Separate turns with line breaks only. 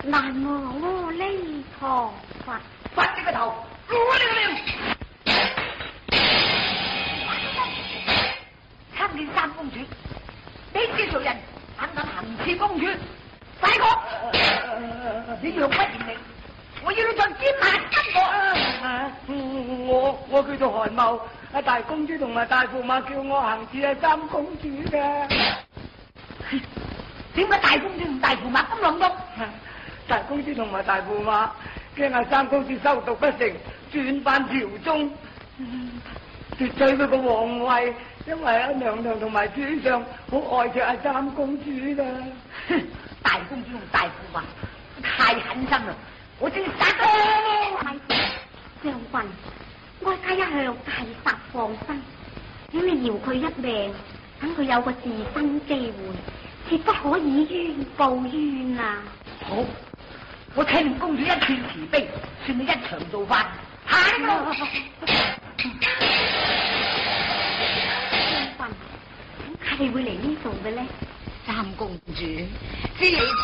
難我阿彌陀佛，
發你個頭，攞你個命！參見三公主，你是誰人？膽敢行刺公主，快講！你若不認命，我要你再煎下跟
我叫做韓茂，大公主同埋大駙馬叫我行刺三公主嘅。
點解大公主同大駙馬咁浪動？
大公主同埋大駙馬驚三公主修讀不成，轉返朝中，奪取佢個皇位。因為娘娘同埋主上好愛着三公主啦。
大公主同大駙馬太狠心啦！我正殺咗
將軍，哀家一向大殺放生，只你饒佢一命，等佢有個自新機會，絕不可以冤報冤啊！
好，我請你公主一寸慈悲，算你一場造化。下一個。
係會嚟呢度嘅咧？
三公主，知你